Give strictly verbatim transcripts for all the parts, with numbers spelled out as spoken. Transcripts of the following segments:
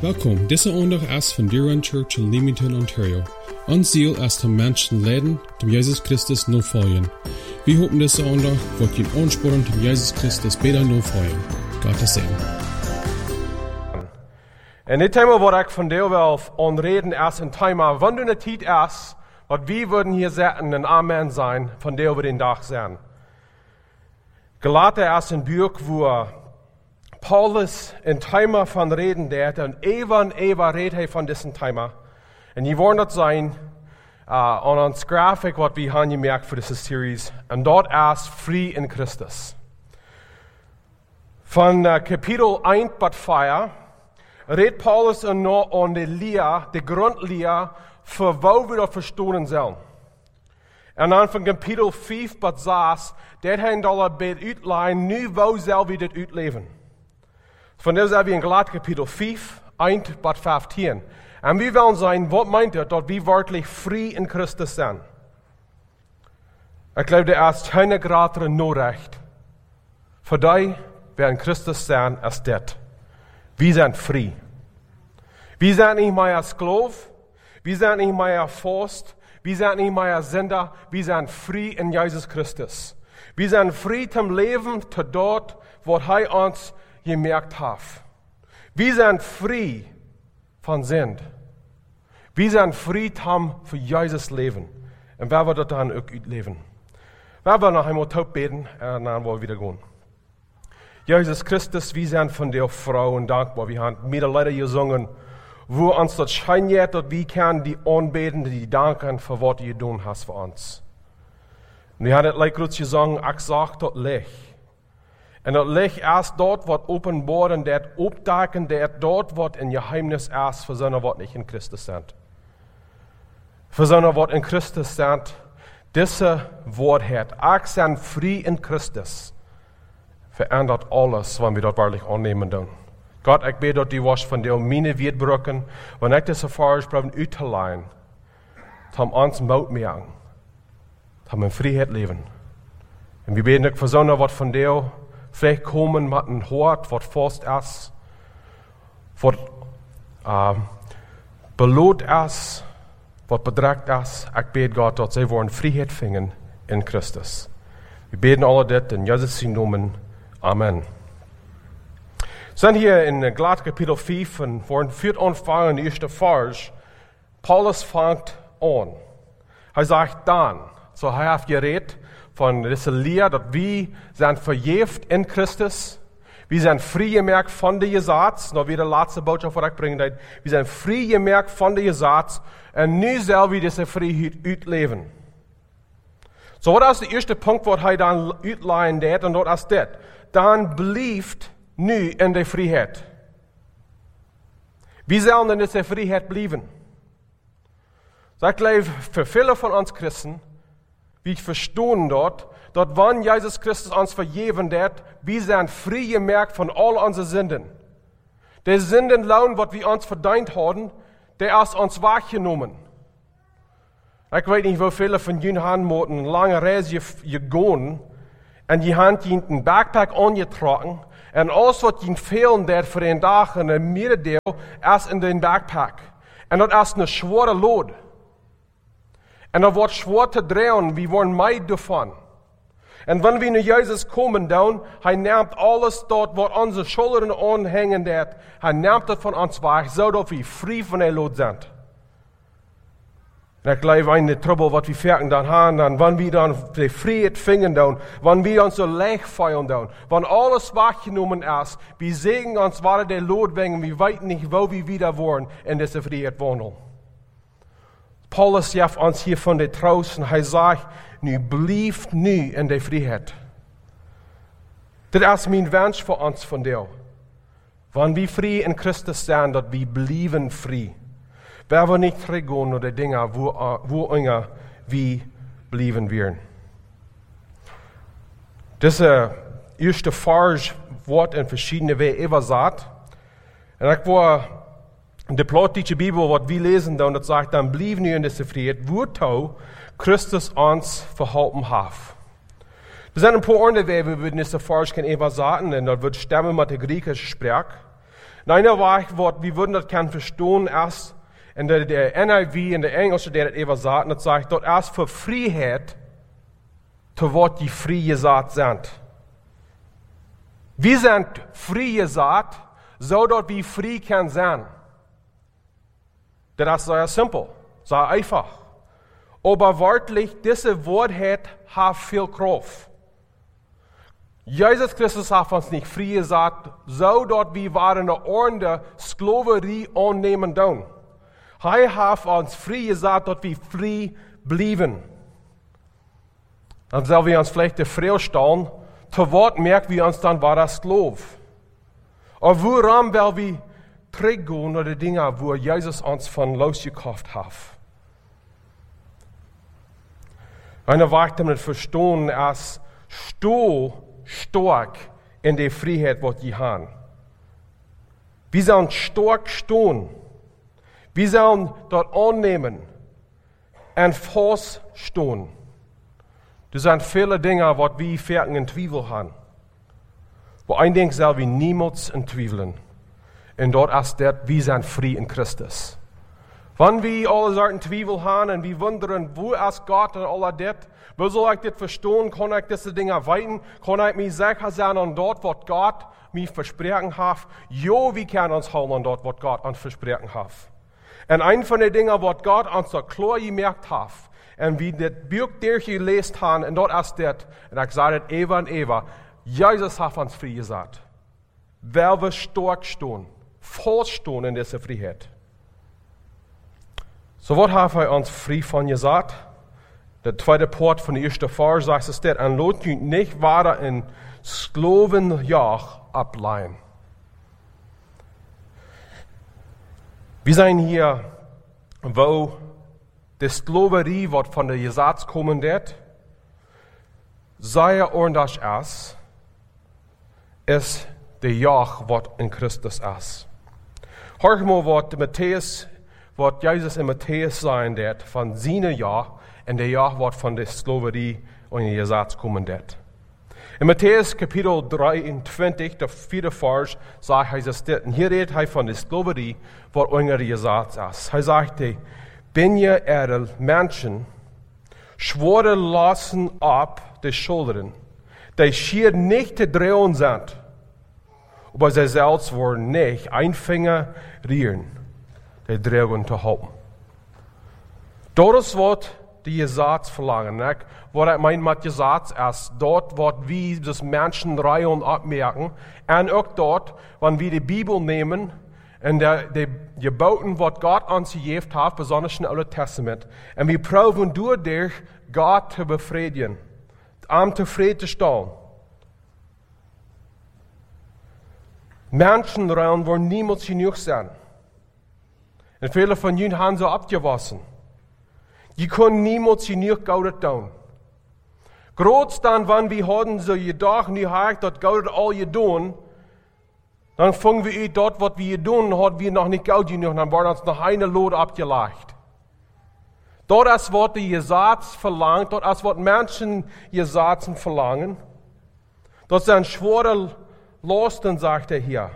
Welkom, deze aandag is van Deer Run Church in Leamington, Ontario. Ons ziel is om mensen leiden, om Jezus Christus navolgen. We hopen deze aandag wordt je aansporen om Jezus Christus beter navolgen. Gottes Segen. En dit thema wat ik van deel wil onreden is een thema, wanneer de tijd is, wat we worden hier zetten en amen zijn, van deel we den dag zijn. Galater is een boek waar Paulus een thema van reden deed, en eeuwen en eeuwen redt hij van diesem thema. En je wordt dat zijn uh, aan ons graphic wat we hebben gemerkt voor deze series, en dat is vrij in Christus. Van uh, kapitel één tot vier redt Paulus aan, aan de leer, de grondleer, voor wat we dat verstaan zullen. En dan van kapitel vijf tot zes, dat hij dan bij uitlijn, nu hoe zal we dit uitleven. Van daar zijn we in Galater kapitel vijf, één tot vijftien. En we willen zijn, wat meint het, dat we werkelijk vrij in Christus zijn. Ik geloof, er is geen grotere noodrecht voor die, wer in Christus zijn, als dit. We zijn vrij. We zijn niet meer slaaf, we zijn niet meer vorst, we zijn niet meer zender, we zijn vrij in Jezus Christus. We zijn vrij om leven te dat wat hij ons gemerkt heeft. We zijn vrij van zend. We zijn vrij om voor Jezus leven. En waar we dat dan ook uitleven. We willen nog eenmaal top beden en dan willen we weer gaan. Jezus Christus, we zijn van de vrouw en dankbaar. We hebben medelijden gezongen, wo ons dat schijnt dat we kunnen die aanbeden, die danken voor wat je doen hast voor ons. En we hebben het like goed gezongen, ik zag dat licht. En dat licht is dat wat openbaar en dat optaken, dat dat wat in geheimnis is voor zo'n wat niet in Christus zijn. Voor zo'n wat in Christus zijn, deze waarheid, ik zijn vrij in Christus, verandert alles wat we dat waarlijk aannemen doen. God, ik bid dat die was van deel mijn weetbroken, wanneer ik deze ervaring probeer uit te leiden, om ons moed maken, om in vrijheid leven. En we bidden ook voor zo'n wat van deel, vielleicht komen met een hart wat vast is, wat uh, beloond is, wat bedreigd is. Ik bid God dat zij worden vrijheid vingen in Christus. We bidden alle dit in Jezus' naam. Amen. We zijn hier in Galater kapitel vijf en voor een viert aanvangen in de eerste vers. Paulus vangt aan. Hij zegt dan, zo hij heeft gereed van deze leer dat we zijn vergeefd in Christus. We zijn vrijgemerkt van de gezaad. Nou weer de laatste boodschap wat ik breng. We zijn vrijgemerkt van de gezaad. En nu zullen we deze vrijheid uitleven. Zo so, wat is de eerste punt wat hij dan uitleidt deed, en dat is dit. Dan blijft nu in de vrijheid. We zullen in deze vrijheid blijven. So, ik geloof voor vele van ons christen, we verstaan dat, dat wanneer Jezus Christus ons vergeven deed, we zijn vrijgemerkt van al onze zinden. De zindenloon wat we ons verdiend hadden, der is ons weggenomen. Ik weet niet hoeveel van jullie hebben een lange reis gegaan en je hebt een backpack aangetrokken en alles wat je veel deed voor een dag en een middendeel is in de backpack. En dat is een zware load. En dat wordt zwaar te dragen, we worden mee daarvan. En wanneer we naar Jezus komen dan, hij neemt alles dat wat onze schouderen aanhangen deed, hij neemt het van ons weg, zodat we vrij van de lood zijn. En ik geloof in de trouble wat we verken dan hebben, dan wanneer we dan de vrijheid vingen dan, wanneer we ons zo leeg vallen dan, wanneer alles weggenomen is, we zeggen ons waar de lood brengen, we weten niet waar we wieder worden in deze vrijheid wandelen. Paulus geeft ons hier van de troost en hij zegt, nu blijf nu in de vrijheid. Dit is mijn wens voor ons van deel. Wanneer we vrij in Christus zijn, dat we blijven vrij. Waar we niet teruggaan naar de dingen waar we blijven weer. Deze eerste vers wordt in verschillende wijzen überzet. En ik wil de plaatselijke Bibel, wat we lezen dan, dat zegt, dan blijf nu in deze vrijheid, waartoe Christus ons verholpen heeft. Er zijn een paar andere wijzen, waar we deze vers kunnen überzetten, en dat wordt stemmen met de Griekische spraak. Nein, Weg, wat wir würden das kann verstehen, erst in der, der N I V, in der Englische, der das eben sagt, das sagt, dort erst für Freiheit, zu wat die frei gesagt sind. Wir sind frei gesagt, so dort wie frei kann sein. Das ist sehr simpel, sehr einfach. Aber wörtlich, diese Wort hat viel Kraft. Jesus Christus hat uns nicht frei gesagt, so dort wie waren eine ordentliche Sklaverei annehmen tun. Er hat uns frei gesagt, dort wie frei blieben. Dann sollen wir uns vielleicht die Frage stellen, zu was merken wir uns dann, war das Sklav? Oder woran wollen wir zurückgehen oder die Dinge, wo Jesus uns von losgekauft hat? Eine Weise damit verstehen, als sto stark in der Freiheit, was wir haben. Wir sollen stark stehen. Wir sollen dort annehmen und fast stehen. Das sind viele Dinge, was wir fertig in Zweifel haben. Aber ein Ding soll wir niemals in Zweifeln. Und dort ist das, wir sind frei in Christus. Wenn wir alle solchen Zweifel haben und wir wundern, wo ist Gott und all das, wo soll ich das verstehen, kann ich diese Dinge weiten, kann ich mir sicher sein an dort, was Gott mir versprochen hat. Ja, wir können uns halten an dort, was Gott uns versprochen hat. Und ein von den Dingen, was Gott uns so klar gemerkt hat, und wie das Buch durchgelesen haben, und dort ist das, und ich sage das Eva und Eva, Jesus hat uns frei gesagt. Weil wir stark stehen, feststehen in dieser Freiheit. So was hat er uns frei von gesagt? Der zweite Part von der ersten Vers sagt es das, und lasst euch nicht weiter in Sklavenjoch ableihen. Wir sind hier, wo die Sklaverei, was von der Gesetz kommen wird, sehr ordentlich ist, ist der Joch, was in Christus ist. Hör mal, was Matthäus, was Jesus in Matthäus sein wird, von seinem Joch, und der Joch, was von der Sklaverei und der Gesetz kommen wird. In Matthäus Kapitel dreiundzwanzig, der vierte Vers, sagt Jesus das, und hier redet er von der Sklaverei, was unser Gesetz ist. Er sagte, wenn ihr edel Menschen schwore lassen ab die Schulden, die schier nicht zu drehen sind, aber sie selbst wollen nicht ein Finger rühren, die Drehen zu halten. Das ist, was die Gesetz verlangen. Nicht? Was ich meine mit Gesetz ist, dort, wo wir das Menschen reihen abmerken, und auch dort, wenn wir die Bibel nehmen, und die Geboten, was Gott uns gegeben hat, besonders im Alten Testament, und wir proben dadurch, Gott zu befriedigen, um zufrieden zu stellen. Menschen rein wollen niemals genug sein. Und viele von ihnen haben so abgewaschen. Die können niemals genug Geld tun. Gerade dann, wenn wir haben so gedacht, nie habe das Geld all getan, dann fangen wir an, dort, was wir tun, hat wir noch nicht Geld genug, dann werden uns noch eine Lot abgelegt. Dort ist, was die Gesetz verlangt, dort ist, was Menschen Gesetzen verlangen. Das sind schwere Lasten, sagt er hier.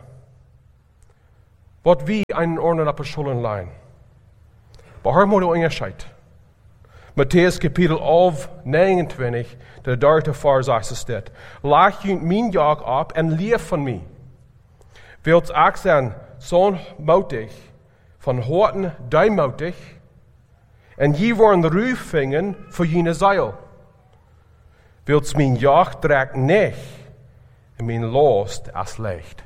Was wir einen Ordner auf Schulden leihen. Aber hör mal den Unterschied. Matthäus Kapitel elf, neunundzwanzig, der dritte Vers sagt es das. Lag je mijn Joch ab und leer von mir. Wilt ik zijn zo mutig, van horten duimutig, en je worden ruifingen voor jene zeil. Wilt mijn Joch trekt niet, en mijn last is licht.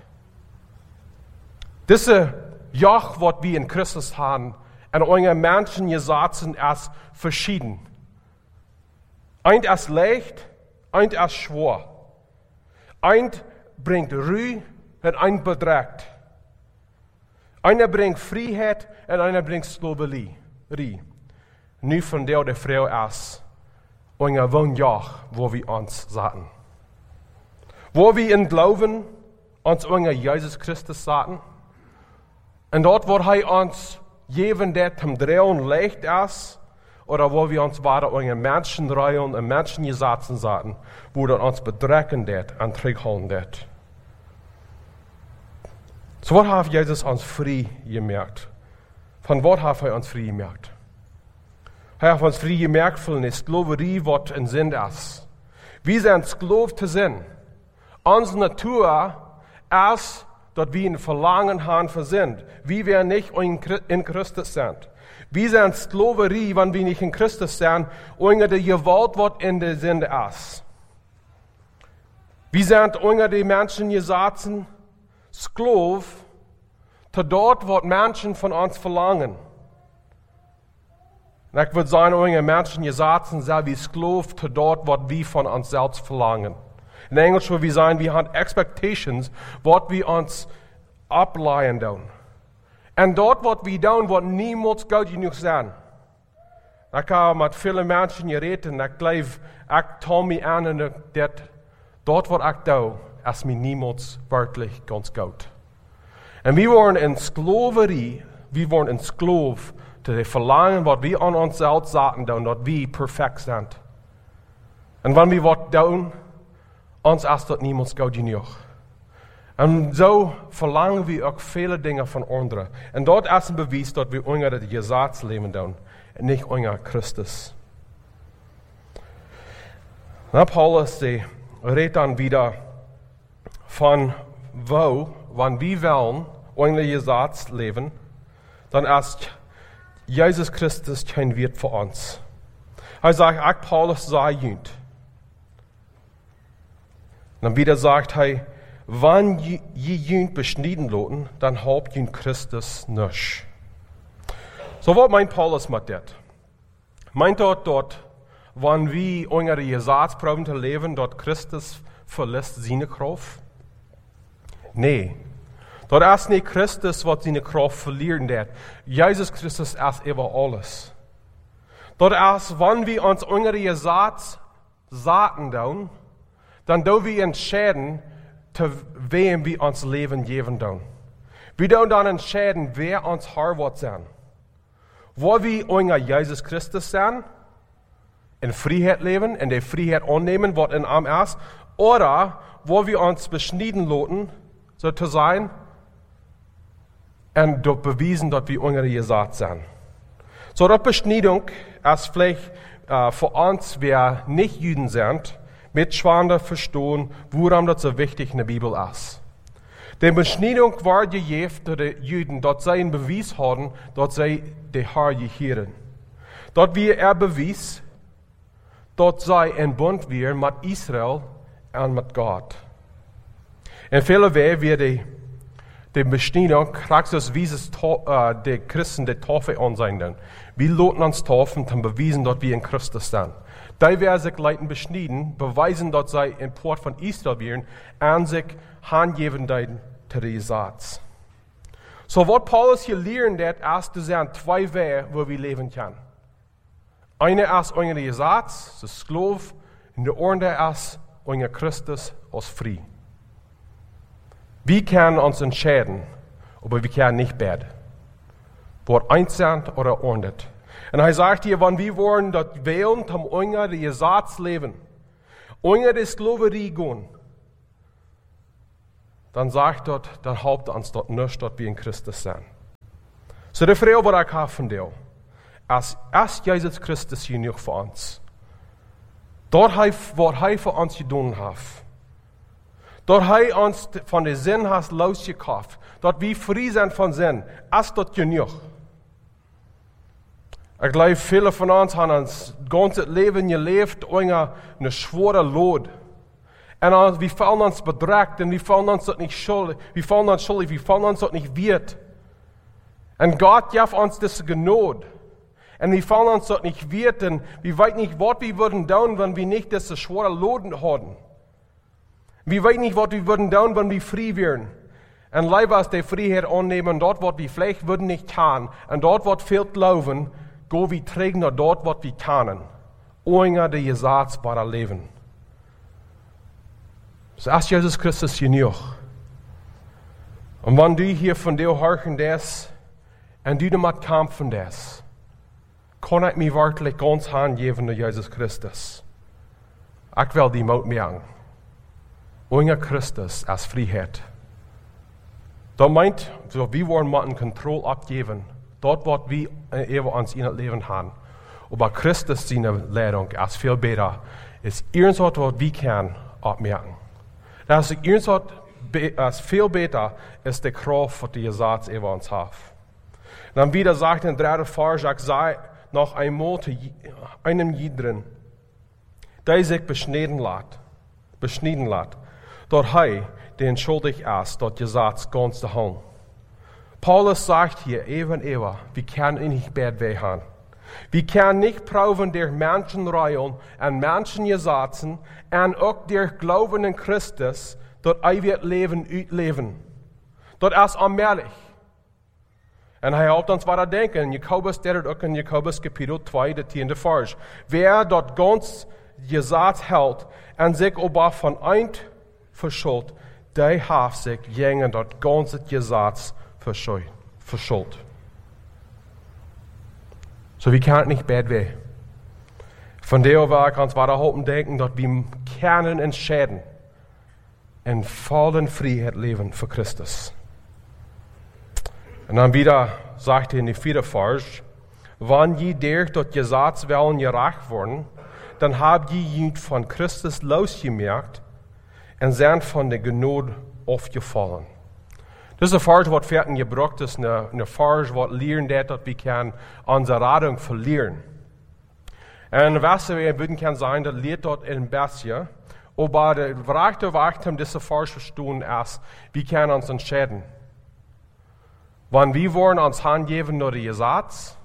Diese Joch, wat wir in Christus haben, en onze Menschen gesetzen, ist verschieden. Eint ist leicht, eint ist schwer. Eint bringt Ruhe, und einer bedrängt. Einer bringt Freiheit und einer bringt Sklaverei. Nu von der der Frau ist, unser Wohnjahr, wo wir uns sahen. Wo wir in Glauben uns unser Jesus Christus sahen. Und dort, wo er uns jeden, der zum Drehen leicht ist, oder wo wir uns weiter unser Menschen reihen und Menschen gesetzen sahen, wo er uns bedrängen wird und zurückholen wird. So wat heeft Jezus ons vrij gemaakt? Van wat heeft hij ons vrij gemaakt? Hij heeft ons vrij gemaakt van de slaverie wat in zin is. We zijn slaaf te zin. Onze natuur is dat we een verlangen hebben voor zin. We werden niet in Christus zijn. We zijn slaverie, wanneer we niet in Christus zijn, onder de gewalt wat in de zin is. We zijn onder de mensen gezaten, slaaf, te dat wat mensen van ons verlangen. En ik wil zeggen, onder mensen gezaten zijn we slaaf te dat wat we van onszelf verlangen. In Engels wil we zeggen, we hebben expectations wat we ons opleiden doen. En dat wat we doen, wordt niemand goed genoeg zijn. Ik heb met veel mensen gereden en ik blijf, ik toon me aan en dat, dat wat ik doe, is me niemand werkelijk ganz goed. En we worden in slaverie, we worden in slaaf te de verlangen wat we aan onszelf zaten doen, dat we perfect zijn. En wanneer we wat doen, ons is dat niemand goed genoeg. En zo verlangen we ook vele dingen van anderen. En dat is een bewijs dat we onder het gezaatsleven doen. En niet onder Christus. Nou, Paulus zei, redt dan wieder van wo, wanneer we willen onder het gezaatsleven, dan is Jezus Christus geen Wert voor ons. Hij zegt, ik Paulus zei junt. Dan wieder sagt hij, wanneer je junt besneden laten, dan helpt je Christus niks. So wat meint Paulus met dit? Meint dat dat, wanneer we onder de gezaatsproben te leven, dat Christus verliest zijn kracht? Nee. Dat is niet Christus wat zijn kracht verlieren deed. Jezus Christus is over alles. Dat is, wanneer we ons onder de gezaat zaten doen, dan doen we entscheiden, te wem we ons leven geven doen. We doen dan entscheiden, wer ons haar wordt zijn. Waar we onder Jezus Christus zijn, in vrijheid leven, en de vrijheid aannemen wat in hem is, of waar we ons besneden laten, zo te zijn, en dat bewijzen dat we onder gezaat zijn. Zo dat besneding is vielleicht uh, voor ons, wer niet Juden zijn, met schwander verstaan waarom dat zo wichtig in de Bibel is. De besneding werd gegeven door de Juden, dat zij een bewijs hadden dat zij de Heer geheren. Dat we er bewijs dat zij in bond weer met Israël en met God. En vele wij weer de, de besneding krijgt dus wie uh, de christen de tafel aan zijn doen. We laten ons tafel om te bewijzen dat we in Christus zijn. Die werden zich leiden besneden, bewijzen dat zij in poort van Israël waren en zich handgeven deed te de zaad. So wat Paulus hier leren deed, is er zijn twee wegen waar we leven kunnen. Eine is onder de zaad, de slaaf, en de andere is onder Christus als vrij. We kunnen ons entscheiden, aber we kunnen niet beide. Wordt eins zijn of ander. En hij zegt hier, wanneer we worden dat wählen, om onder de gezaad leven, onder de slaverie gaan, dan zegt dat, dan helpt ons dat niet dat we in Christus zijn. So de vraag wat ik heb van deel, is, is Jezus Christus genoeg voor ons? Dat hij, wat hij voor ons gedaan heeft. Dat hij ons van de zin heeft losgekocht. Dat we vrij zijn van zin. Is dat genoeg? Ik geloof, vele van ons hebben ons ganse leven geleefd onder een zware lood. En we vallen ons bedreigd en we vallen ons dat niet schuldig. We vallen ons schuldig, we vallen ons dat niet weet. En God geeft ons deze genade. En we vallen ons dat niet weet en we weten niet wat we würden doen, wenn we niet deze zware loden hadden. We weten niet wat we würden doen, wenn we vrij werden. En liever als de vrijheid aannemen, dat wat we vielleicht würden niet gaan, en dat wat veel geloven, gaan we terug naar dat wat we kunnen. Onder de gezaadsbare leven. Dus is Jezus Christus genoeg. En wanneer du hier van deel horen des, en du met kampen des, kan ik me werkelijk ons handgeven naar Jezus Christus. Ik wil die moed merken. Onder Christus als vrijheid. Dat meint, so wir wollen mal eine Kontrolle abgeben. Dort, was wir eben uns in het Leben haben. Aber Christus seine Leidung ist viel besser. Ist irgendwas, was wir können abmerken. Das ist irgendwas, was viel besser ist die Kraft, die Jesus über uns hat. Dann wieder sagt in der dritten Vers, ich sei noch einmal zu einem jeden, der sich beschneiden lässt, beschneiden lässt, dort er, den schuldig ist, dort Jesus ganz zu haben. Paulus sagt hier eben, eben, wir können nicht bad haben. Wir können nicht proben durch Menschen reuen und Menschen gesetzen und auch durch Glauben in Christus, dort er wird Leben utleben. Dort ist allmählich. Und er helpt uns weiter denken. Jakobus, der auch in Jakobus Kapitel zwei, der tiende Vers. Wer dort ganz gesagt hält und sich aber von eint verschuldet, der hat sich gegen dort ganze Gesetz verschuldet. So wir können nicht bad werden. Von der will ich uns weiter hoffen denken, dass wir können entscheiden in vollen Freiheit leben für Christus. Und dann wieder sagt er in die vierte Vers, wenn je durch das Gesetz wollen gerecht worden, dann habt ihr von Christus losgemerkt und sind von der Gnade aufgefallen. Das ist ein Vers, was fertig gebracht ist, ein Vers, was lernen das, dass wir können unsere Radung verlieren. Und was wir würden kann sein, das lehrt dort ein bisschen, aber der rechte Weg, um diese Vers zu verstehen, ist, wir können uns entscheiden. Wenn wir wollen uns hingeben nur die Gesetz,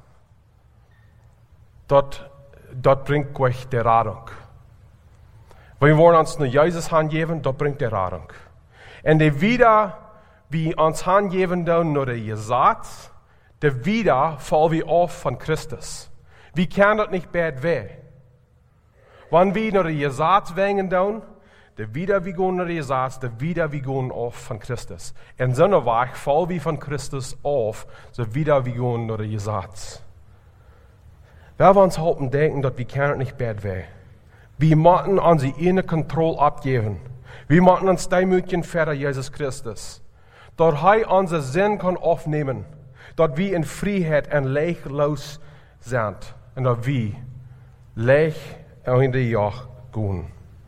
dort, dort bringt euch die Radung. Wenn wir wollen uns nur Jesus hingeben, dort bringt die Radung. Und die wieder, wie uns hingeben nur die Gesetz, der wieder fallen wir auf von Christus. Wir können das nicht bad weh. Wenn wir nur die Gesetz wegen tun, der wieder wir gehen nur die Gesetz, der wieder wir gehen auf von Christus. In so einer Weise fallen wir von Christus auf, so wieder wir gehen nur die Gesetz. Weil wir uns halten denken, dass wir können nicht bad weh. Wir müssen unsere innere Kontrolle abgeben. Wir müssen uns demütigen für Jesus Christus. Dass er unser Sinn kann aufnehmen. Dass wir in Freiheit und leichtlos sind. Und dass wir leicht in die Joch gehen.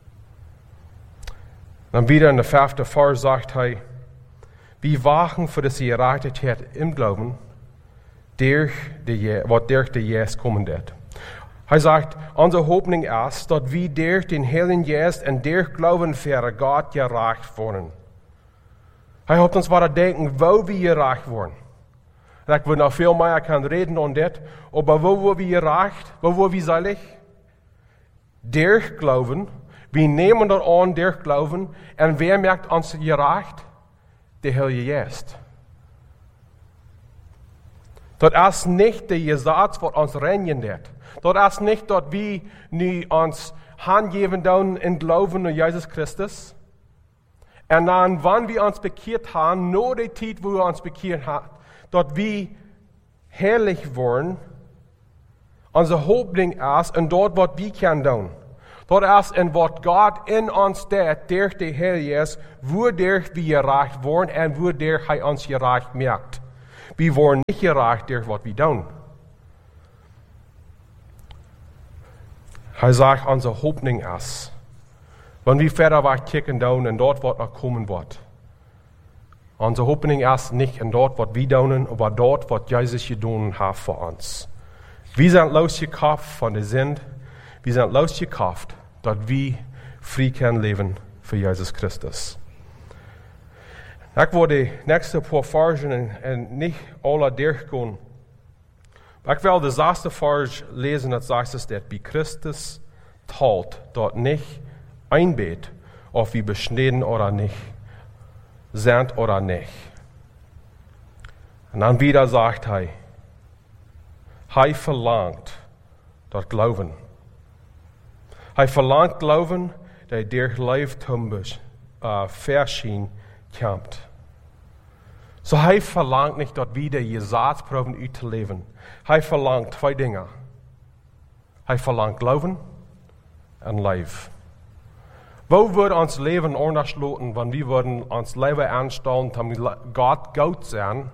Dann wieder in der fünften Vers sagt er, wir wachen für die Gerechtigkeit im Glauben, durch die, was durch die Jesus kommen wird. Er sagt, unsere Hoffnung ist, dass wir durch den Heiligen Geist und durch Glauben für Gott gerecht wurden. Er hat uns weiter denken, wo wir gerecht wurden. Ich will noch viel mehr kann reden und das, aber wo wurden wir gerecht, wo wurden wir selig? Durch Glauben. Wir nehmen das an durch Glauben. Und wer merkt uns gerecht? Der Heilige Geist. Das ist nicht der Gesetz, was uns reinigen wird. Das ist nicht, dass wir nie uns hingeben tun in Glauben an Jesus Christus. Und dann, wenn wir uns bekehrt haben, nur die Zeit, wo wir uns bekehrt haben, dass wir herrlich werden, unsere Hoffnung ist, und dort, was wir können tun. Dort ist, in was Gott in uns tut, durch die Heilige Geist, wodurch wir gerecht werden und wodurch er uns gerecht merkt. Wir werden nicht gerecht durch was wir tun. Er sagt, unsere Hoffnung ist, wenn wir weiter kicken tun und dort, was noch kommen wird. Unsere Hoffnung ist nicht in dort, was wir tun, aber dort, was Jesus getan hat für uns. Wir sind losgekauft von der Sünde. Wir sind losgekauft, dass wir frei können leben für Jesus Christus. Ich werde die nächsten paar Versen und nicht alle durchgehen. Ich will die erste Vers lesen, das sagt es, dass wie Christus teilt, dort nicht einbet, ob wir beschnitten oder nicht, sind oder nicht. Und dann wieder sagt er, er verlangt das Glauben. Er verlangt Glauben, der durch Leibtum uh, verschieden kommt. So er verlangt nicht, dass wir die Gesetz proben zu leben. Er verlangt zwei Dinge. Er verlangt Glauben und Leib. Wo würde uns Leben anders loten, wenn wir würden uns Leben anstellen, damit Gott gut sein?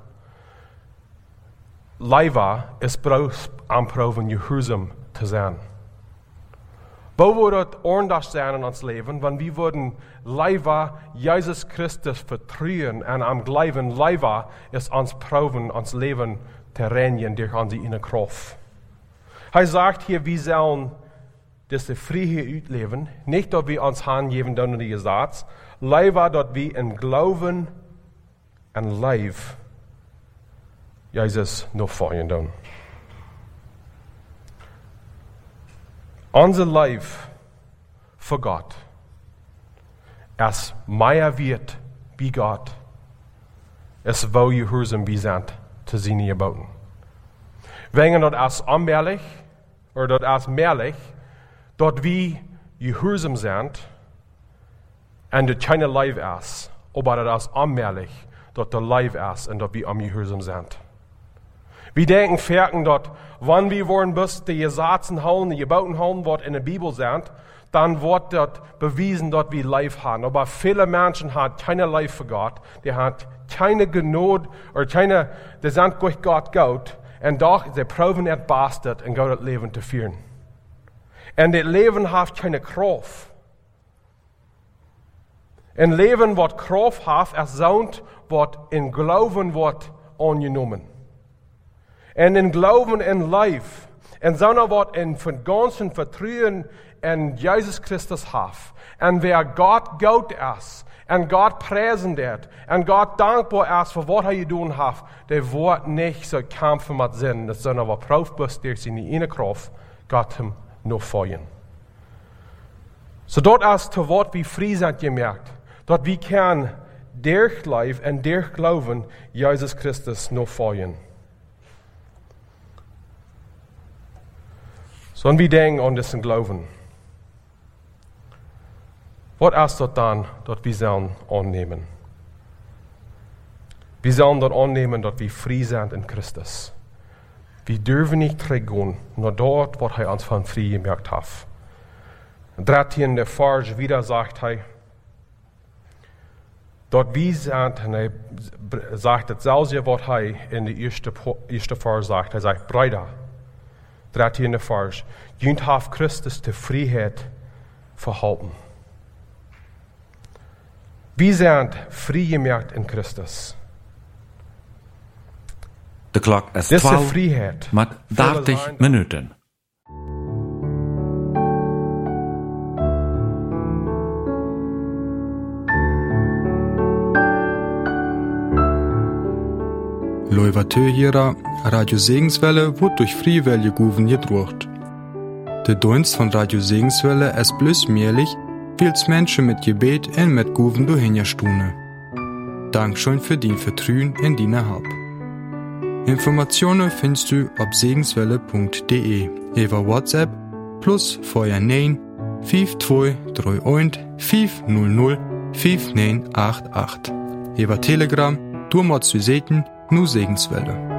Leben ist bloß am Proben, gehorsam zu sein. Wo würde es anders sein in uns Leben, wenn wir würden Leben Jesus Christus vertrauen und am Glauben Leben ist uns Proben, uns Leben zu reinigen durch unsere Kraft. Er sagt hier, wir sollen diese Freiheit ausleben, nicht, dass wir uns hingeben durch die Gesetz, Leben, dass wir in Glauben und Leib Jesus noch folgen tun. Unser Leben für Gott ist mehr wert wie Gott, ist wo gehorsam wir sind zu seinen Geboten. Wenn das ist unmehrlich, oder das ist mehrlich, dort wir gehorsam sind, und das keine Leib ist, aber das ist unmehrlich, dort der Leib ist, und dort wir ungehorsam sind. Wir denken, ferken dort, wenn wir wollen, bis die Gesetze holen, die Geboten holen, was in der Bibel sind, dann wird dort bewiesen, dass wir Leib haben. Aber viele Menschen haben keine Leib für Gott, die haben keine Gnade, oder keine, die sind durch Gott gut, und doch, sie proben es bastard, in Gott das Leben zu führen. Und das Leben hat keine Kraft. Ein Leben, was Kraft hat, ist so, was in Glauben wird angenommen. Und in Glauben in Life, und so was in von ganzem Vertrauen in Jesus Christus hat. Und wer Gott gut ist, und Gott präsentiert, und Gott dankbar ist für was er getan hat, der wird nicht so kämpfen mit Sinn, sondern was Profbus durch seine innere Kraft, Gott ihm noch folgen. So dort ist zu Wort wie frei sind gemerkt, dort wie kann durch Life und durch Glauben Jesus Christus noch folgen. So und wir denken an diesen Glauben. Was ist dort dann, dort wir sollen annehmen? Wir sollen dort annehmen, dass wir frei sind in Christus. Wir dürfen nicht zurückgehen, nur dort, was er uns von frei gemerkt hat. dreizehn der Vers wieder sagt er, dort wir sind, und er sagt dasselbe, was er in der ersten, ersten Vers sagt. Er sagt, Brüder, dreizehn Vers, jünt haft Christus die Freiheit verhalten. Wir sind frei gemerkt in Christus. De klok is twaalf met dertig minuten. Loivateuhierer Radio Segenswelle wird durch Friewelle Guven gedruckt. Der Dienst von Radio Segenswelle ist bloß möglich, weil es Menschen mit Gebet und mit Guven durchhinterstunden. Dankeschön für dein Vertrauen in deine Hab. Informationen findest du auf segenswelle punkt de über WhatsApp plus vier neun fünf zwei drei eins fünf null null fünf neun acht acht. Über Telegram, du mal zu sehen, nur Segenswelle.